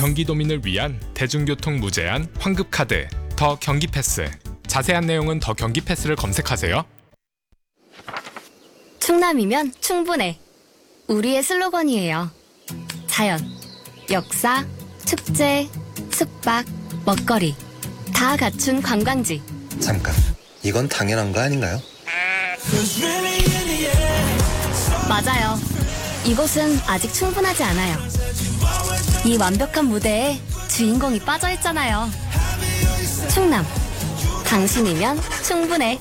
경기도민을 위한 대중교통 무제한 환급카드 더 경기패스. 자세한 내용은 더 경기패스를 검색하세요. 충남이면 충분해. 우리의 슬로건이에요. 자연, 역사, 축제, 숙박, 먹거리 다 갖춘 관광지. 잠깐, 이건 당연한 거 아닌가요? 맞아요. 이곳은 아직 충분하지 않아요. 이 완벽한 무대에 주인공이 빠져있잖아요. 충남, 당신이면 충분해.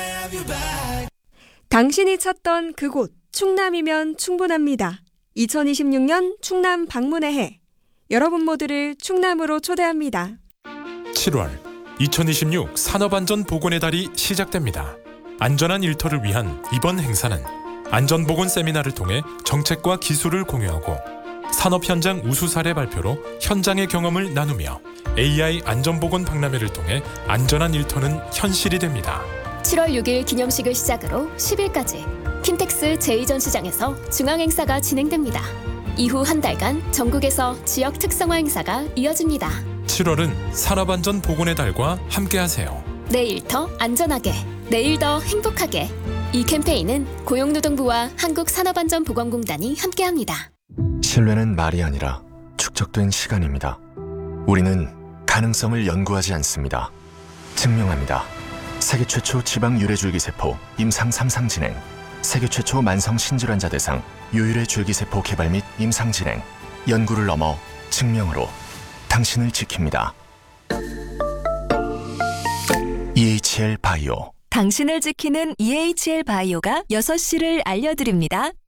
당신이 찾던 그곳 충남이면 충분합니다. 2026년 충남 방문의 해. 여러분 모두를 충남으로 초대합니다. 7월 2026 산업안전보건의 달이 시작됩니다. 안전한 일터를 위한 이번 행사는 안전보건 세미나를 통해 정책과 기술을 공유하고 산업 현장 우수 사례 발표로 현장의 경험을 나누며 AI 안전보건 박람회를 통해 안전한 일터는 현실이 됩니다. 7월 6일 기념식을 시작으로 10일까지 킨텍스 제2전시장에서 중앙행사가 진행됩니다. 이후 한 달간 전국에서 지역 특성화 행사가 이어집니다. 7월은 산업안전보건의 달과 함께하세요. 내일 더 안전하게, 내일 더 행복하게. 이 캠페인은 고용노동부와 한국산업안전보건공단이 함께합니다. 신뢰는 말이 아니라 축적된 시간입니다. 우리는 가능성을 연구하지 않습니다. 증명합니다. 세계 최초 지방 유래줄기세포 임상 3상 진행, 세계 최초 만성 신질환자 대상 유일의 줄기세포 개발 및 임상 진행, 연구를 넘어 증명으로 당신을 지킵니다. EHL 바이오. 당신을 지키는 EHL 바이오가 6시를 알려드립니다.